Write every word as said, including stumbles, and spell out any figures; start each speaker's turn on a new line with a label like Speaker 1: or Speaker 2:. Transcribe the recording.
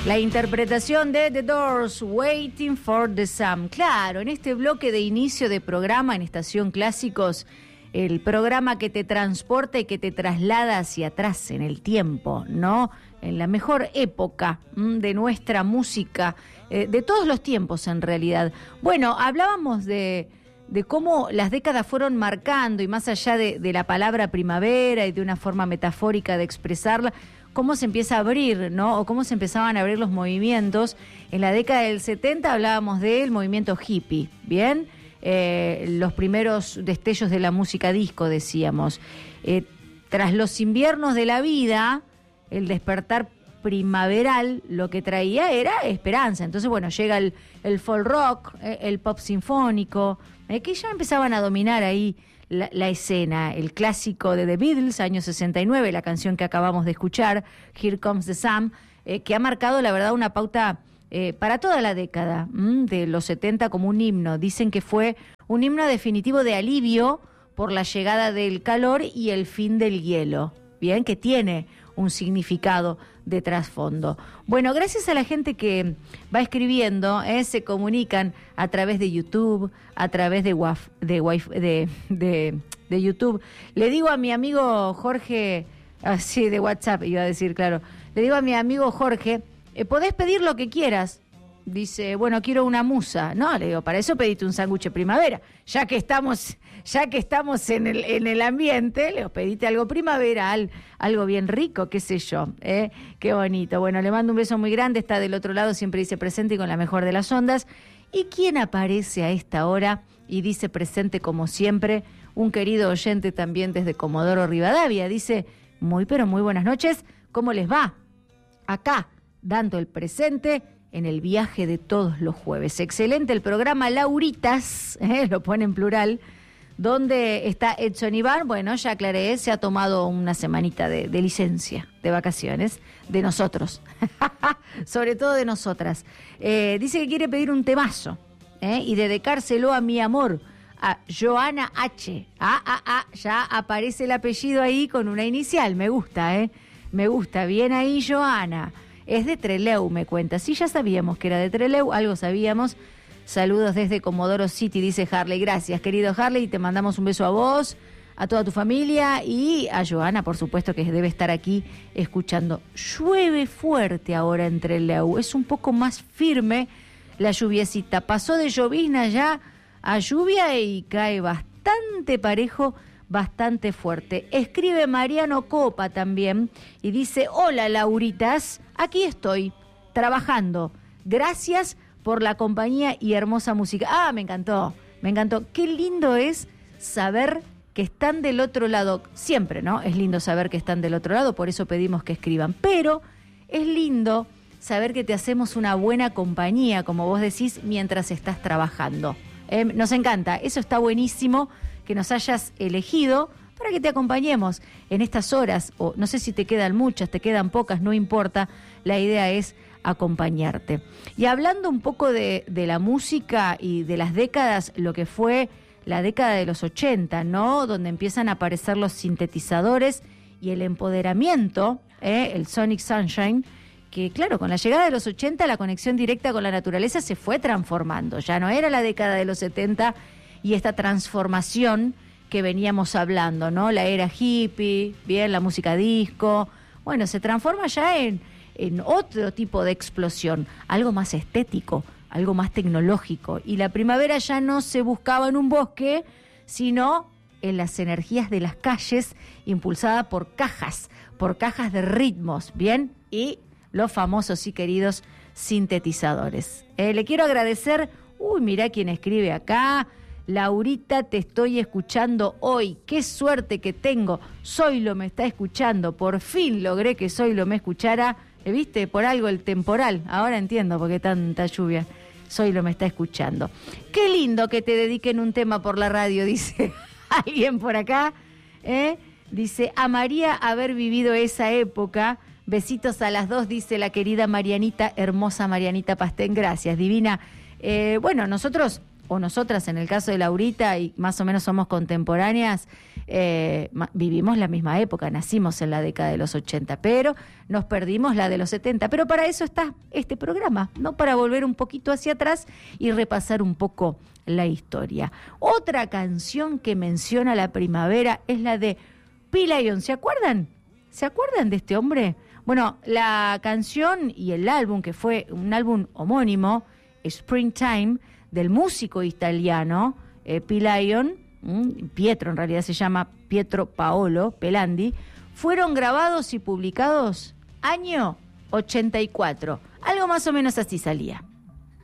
Speaker 1: La interpretación de The Doors, Waiting for the Sun. Claro, en este bloque de inicio de programa en Estación Clásicos, el programa que te transporta y que te traslada hacia atrás en el tiempo, ¿no? En la mejor época mmm, de nuestra música, eh, de todos los tiempos en realidad. Bueno, hablábamos de, de cómo las décadas fueron marcando, y más allá de, de la palabra primavera y de una forma metafórica de expresarla, cómo se empieza a abrir, ¿no? O cómo se empezaban a abrir los movimientos. En la década del setenta hablábamos del movimiento hippie, ¿bien? Eh, los primeros destellos de la música disco, decíamos. Eh, tras los inviernos de la vida, el despertar primaveral lo que traía era esperanza. Entonces, bueno, llega el, el folk rock, eh, el pop sinfónico, eh, que ya empezaban a dominar ahí La, la escena, el clásico de The Beatles, año sesenta y nueve, la canción que acabamos de escuchar, Here Comes the Sun, eh, que ha marcado, la verdad, una pauta eh, para toda la década mmm, de los setenta como un himno. Dicen que fue un himno definitivo de alivio por la llegada del calor y el fin del hielo. Bien, que tiene un significado de trasfondo. Bueno, gracias a la gente que va escribiendo, eh, se comunican a través de YouTube, a través de, waf, de, waf, de, de, de YouTube. Le digo a mi amigo Jorge, así ah, de WhatsApp iba a decir, claro, le digo a mi amigo Jorge, eh, podés pedir lo que quieras. Dice, bueno, quiero una musa. No, le digo, para eso pediste un sándwich de primavera. Ya que estamos, ya que estamos en el, en el ambiente, le digo, pediste algo primaveral, algo bien rico, qué sé yo. ¿eh? Qué bonito. Bueno, le mando un beso muy grande. Está del otro lado, siempre dice presente y con la mejor de las ondas. ¿Y quién aparece a esta hora y dice presente como siempre? Un querido oyente también desde Comodoro Rivadavia. Dice, muy pero muy buenas noches. ¿Cómo les va? Acá, dando el presente en el viaje de todos los jueves. Excelente el programa Lauritas, ¿eh? Lo pone en plural, donde está Edson Iván. Bueno, ya aclaré, se ha tomado una semanita de, de licencia, de vacaciones, de nosotros, sobre todo de nosotras. Eh, dice que quiere pedir un temazo ¿eh? y dedicárselo a mi amor, a Joana H. Ah, ah, ah, ya aparece el apellido ahí con una inicial, me gusta, ¿eh? Me gusta, bien ahí Joana. Es de Trelew, me cuenta. Sí, ya sabíamos que era de Trelew, algo sabíamos. Saludos desde Comodoro City, dice Harley. Gracias, querido Harley, te mandamos un beso a vos, a toda tu familia y a Joana, por supuesto, que debe estar aquí escuchando. Llueve fuerte ahora en Trelew, es un poco más firme la lluviecita. Pasó de llovizna ya a lluvia y cae bastante parejo, bastante fuerte. Escribe Mariano Copa también y dice, hola Lauritas, aquí estoy, trabajando. Gracias por la compañía y hermosa música. Ah, me encantó, me encantó. Qué lindo es saber que están del otro lado. Siempre, ¿no? Es lindo saber que están del otro lado, por eso pedimos que escriban. Pero es lindo saber que te hacemos una buena compañía, como vos decís, mientras estás trabajando. Eh, nos encanta, eso está buenísimo, que nos hayas elegido para que te acompañemos en estas horas, o no sé si te quedan muchas, te quedan pocas, no importa, la idea es acompañarte. Y hablando un poco de, de la música y de las décadas, lo que fue la década de los ochenta, ¿no? Donde empiezan a aparecer los sintetizadores y el empoderamiento, ¿eh? El Sonic Sunshine, que claro, con la llegada de los ochenta la conexión directa con la naturaleza se fue transformando, ya no era la década de los setenta y esta transformación que veníamos hablando, ¿no? La era hippie, bien, la música disco, bueno, se transforma ya en, en otro tipo de explosión, algo más estético, algo más tecnológico, y la primavera ya no se buscaba en un bosque, sino en las energías de las calles, impulsada por cajas, por cajas de ritmos, ¿bien? Y los famosos y queridos sintetizadores. Eh, le quiero agradecer, uy, mirá quién escribe acá, Laurita, te estoy escuchando hoy, qué suerte que tengo, Zoilo me está escuchando, por fin logré que Zoilo me escuchara, ¿eh, viste? Por algo el temporal, ahora entiendo por qué tanta lluvia, Zoilo me está escuchando. Qué lindo que te dediquen un tema por la radio, dice alguien por acá, ¿eh? Dice, amaría haber vivido esa época. Besitos a las dos, dice la querida Marianita, hermosa Marianita Pastén, gracias, divina. Eh, bueno, nosotros o nosotras en el caso de Laurita, y más o menos somos contemporáneas, eh, vivimos la misma época, nacimos en la década de los ochenta, pero nos perdimos la de los setenta. Pero para eso está este programa, ¿no? Para volver un poquito hacia atrás y repasar un poco la historia. Otra canción que menciona la primavera es la de P-Lion. ¿Se acuerdan? ¿Se acuerdan de este hombre? Bueno, la canción y el álbum, que fue un álbum homónimo, Springtime, del músico italiano eh, P-Lion, mmm, Pietro en realidad se llama Pietro Paolo Pelandi, fueron grabados y publicados año ochenta y cuatro. Algo más o menos así salía.